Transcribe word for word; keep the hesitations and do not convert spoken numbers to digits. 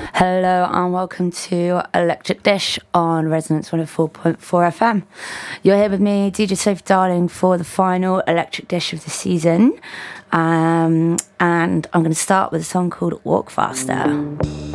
Hello and welcome to Electric Dish on Resonance one oh four point four F M. You're here with me, D J Sophie Darling, for the final Electric Dish of the season. Um, and I'm going to start with a song called Walk Faster.